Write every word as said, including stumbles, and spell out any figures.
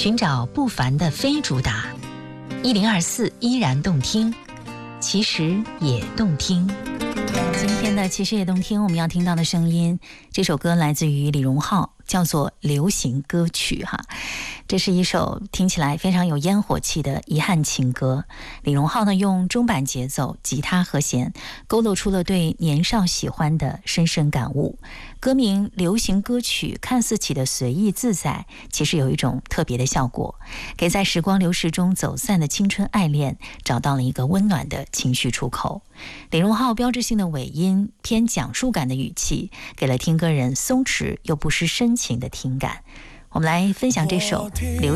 寻找不凡的非主打，一零二四依然动听，其实也动听。 今天的其实也动听，我们要听到的声音，这首歌来自于李荣浩，叫做流行歌曲哈。这是一首听起来非常有烟火气的遗憾情歌。李荣浩呢，用中板节奏、吉他和弦，勾勒出了对年少喜欢的深深感悟。歌名流行歌曲看似起的随意自在，其实有一种特别的效果，给在时光流逝中走散的青春爱恋找到了一个温暖的情绪出口。李荣浩标志性的尾音，偏讲述感的语气，给了听歌人松弛又不失深情的听感。我们来分享这首流